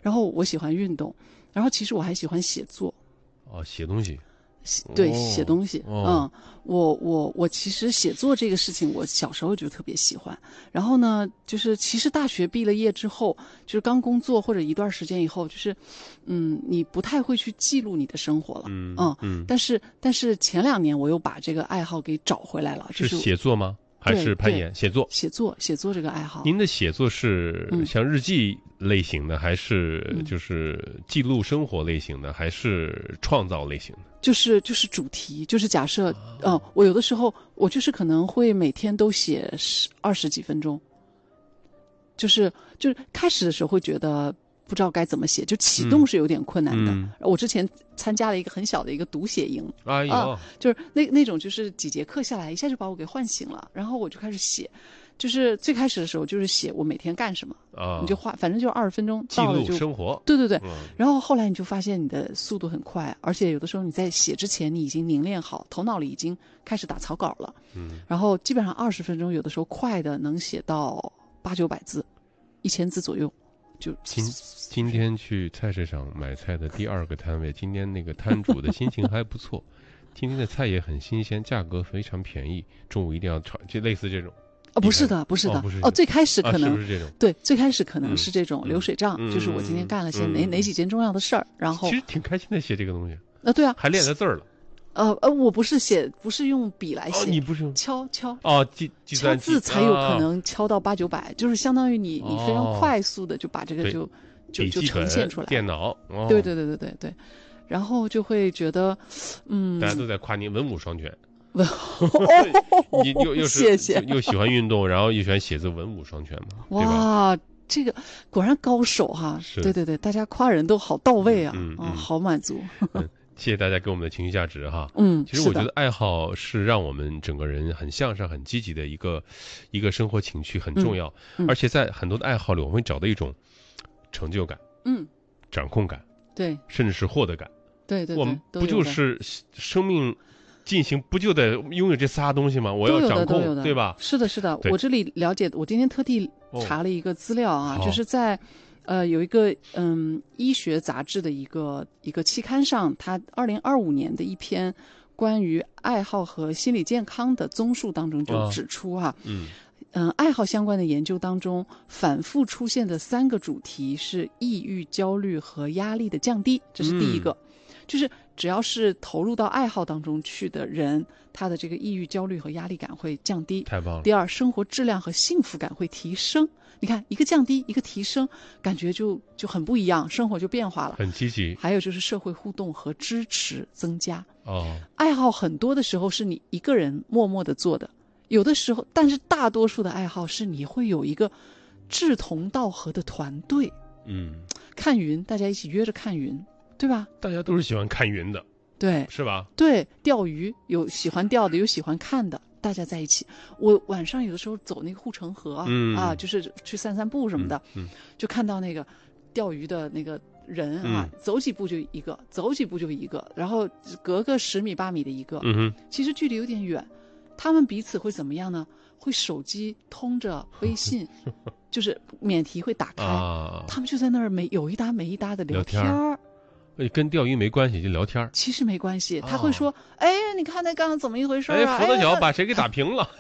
然后我喜欢运动，然后其实我还喜欢写作。 哦，写东西。 对，写东西。我其实写作这个事情，我小时候就特别喜欢。然后呢，就是其实大学毕了业之后，就是刚工作或者一段时间以后，就是你不太会去记录你的生活了。但是前2年我又把这个爱好给找回来了。 是写作吗？还是攀岩？写作这个爱好。 您的写作是像日记类型的，还是就是记录生活类型的，还是创造类型的？就是主题，就是假设，我有的时候我就是可能会每天都写20几分钟。就是开始的时候会觉得不知道该怎么写，就启动是有点困难的。我之前参加了一个很小的一个读写营，就是那种就是几节课下来，一下就把我给唤醒了，然后我就开始写。就是最开始的时候就是写我每天干什么，你就反正就20分钟到了就记录生活。 对。然后后来你就发现你的速度很快，而且有的时候你在写之前你已经凝练好，头脑里已经开始打草稿了。然后基本上20分钟，有的时候快的能写到800-900字，1000字左右。就今天去菜市场买菜的第2个摊位，今天那个摊主的心情还不错，今天的菜也很新鲜，价格非常便宜，中午一定要炒，就类似这种。 不是的，最开始可能是不是这种？ 对，最开始可能是这种流水账，就是我今天干了些哪几件重要的事儿，然后其实挺开心的写这个东西。 对啊， 还练了字儿了。 我不是用笔来写， 你不是用敲计算机字才有可能敲到800-900，就是相当于你非常快速的就把这个就呈现出来。 电脑， 对，然后就会觉得， 大家都在夸你文武双全。你谢谢， 又喜欢运动，然后又喜欢写字，文武双全嘛。 哇，这个果然高手哈！对，大家夸人都好到位啊，好满足。 谢谢大家给我们的情绪价值哈。其实我觉得爱好是让我们整个人很向上、很积极的一个生活情趣，很重要。而且在很多的爱好里，我们会找到一种成就感，掌控感， 对， 甚至是获得感。 对， 我们不就是生命进行不就得拥有这仨东西吗？我要掌控，对吧？ 是的。我这里了解，我今天特地查了一个资料啊，就是在有一个医学杂志的一个期刊上，它2025年的一篇关于爱好和心理健康的综述当中就指出爱好相关的研究当中，反复出现的3个主题是抑郁、焦虑和压力的降低，这是第一个。就是只要是投入到爱好当中去的人，他的这个抑郁、焦虑和压力感会降低。 太棒了。 第二，生活质量和幸福感会提升。你看，一个降低，一个提升，感觉就很不一样，生活就变化了， 很积极。 还有就是社会互动和支持增加。爱好很多的时候是你一个人默默的做的，有的时候，但是大多数的爱好是你会有一个志同道合的团队。看云，大家一起约着看云。对吧？ 大家都是喜欢看云的， 对， 是吧？ 对，钓鱼有喜欢钓的，有喜欢看的，大家在一起。我晚上有的时候走那个护城河就是去散散步什么的，就看到那个钓鱼的那个人走几步就一个，走几步就一个，然后隔个10米8米的一个，其实距离有点远，他们彼此会怎么样呢？会手机通着微信，就是免提会打开，他们就在那儿有一搭没一搭的聊天儿。 跟钓鱼没关系，就聊天。 其实没关系，他会说：“哎，你看那刚刚怎么一回事啊？” 佛得角把谁给打平了？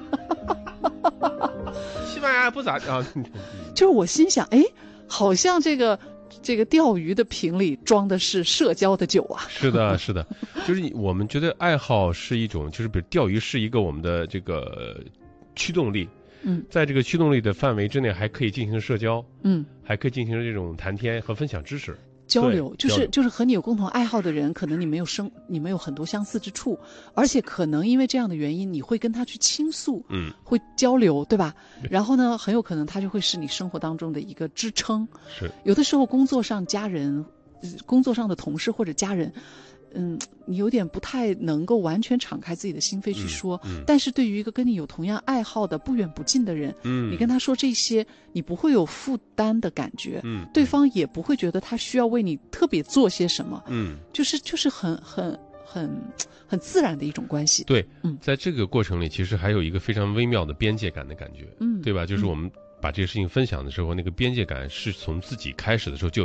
西班牙不咋就是我心想，好像这个钓鱼的瓶里装的是社交的酒啊。 是的，就是我们觉得爱好是一种，就是比如钓鱼是一个我们的这个驱动力。在这个驱动力的范围之内，还可以进行社交，还可以进行这种谈天和分享知识。 交流就是和你有共同爱好的人，可能你没有很多相似之处，而且可能因为这样的原因，你会跟他去倾诉，会交流，对吧？然后呢，很有可能他就会是你生活当中的一个支撑。 是有的时候工作上的同事或者家人，你有点不太能够完全敞开自己的心扉去说，但是对于一个跟你有同样爱好的不远不近的人，你跟他说这些，你不会有负担的感觉，对方也不会觉得他需要为你特别做些什么，就是很自然的一种关系。 对，在这个过程里，其实还有一个非常微妙的边界感的感觉，对吧？就是我们把这个事情分享的时候，那个边界感是从自己开始的时候就